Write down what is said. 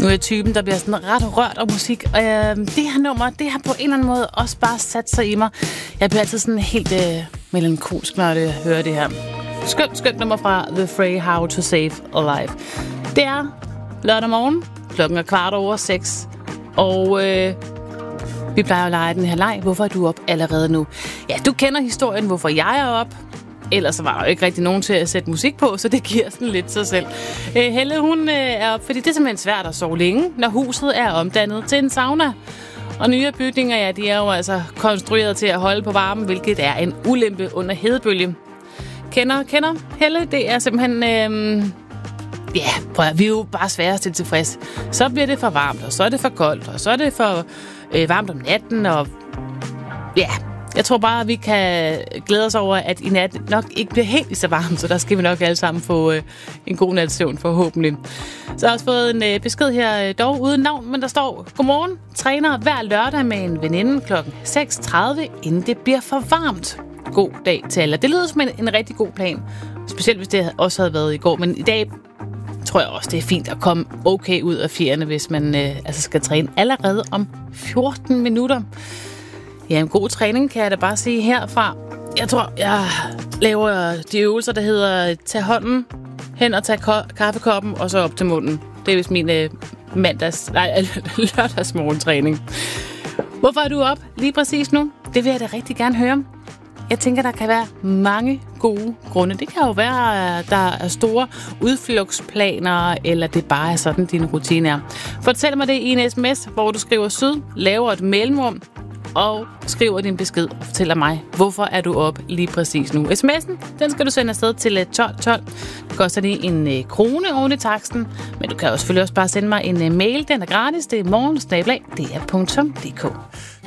Nu er jeg typen, der bliver sådan ret rørt af musik, og det her nummer, det har på en eller anden måde også bare sat sig i mig. Jeg bliver altid sådan helt melankolsk, når jeg hører det her. Skønt nummer fra The Fray, How to Save a Life. Det er lørdag morgen, klokken er 6:15, og vi plejer at lege den her leg. Hvorfor er du op allerede nu? Ja, du kender historien, hvorfor jeg er op. Ellers var der jo ikke rigtig nogen til at sætte musik på, så det giver sådan lidt sig selv. Helle, hun er op, fordi det er simpelthen svært at sove længe, når huset er omdannet til en sauna. Og nye bygninger, ja, de er jo altså konstrueret til at holde på varmen, hvilket er en ulempe under hedebølge. Kender Helle, det er simpelthen... vi er jo bare svære at stille tilfreds. Så bliver det for varmt, og så er det for koldt, og så er det for varmt om natten, og ja... Jeg tror bare, at vi kan glæde os over, at i nat nok ikke bliver helt så varmt, så der skal vi nok alle sammen få en god nats søvn forhåbentlig. Så jeg har også fået en besked her, dog uden navn, men der står: Godmorgen, træner hver lørdag med en veninde kl. 6:30, inden det bliver for varmt. God dag til alle. Det lyder som en rigtig god plan, specielt hvis det også havde været i går, men i dag tror jeg også, det er fint at komme okay ud af fjerne, hvis man skal træne allerede om 14 minutter. Ja, en god træning, kan jeg da bare sige herfra. Jeg tror, jeg laver de øvelser, der hedder tag hånden hen og tag kaffekoppen, og så op til munden. Det er vist min lørdagsmorgentræning. Hvorfor er du op lige præcis nu? Det vil jeg da rigtig gerne høre. Jeg tænker, der kan være mange gode grunde. Det kan jo være, at der er store udflugtsplaner, eller det bare er sådan, din rutine er. Fortæl mig det i en sms, hvor du skriver syd, laver et mellemrum, og skriver din besked og fortæller mig, hvorfor er du op lige præcis nu. SMS'en, den skal du sende afsted til 1212. Det koster lige en krone oven i taksten, men du kan jo selvfølgelig også bare sende mig en mail. Den er gratis. Det er morgen@dr.dk.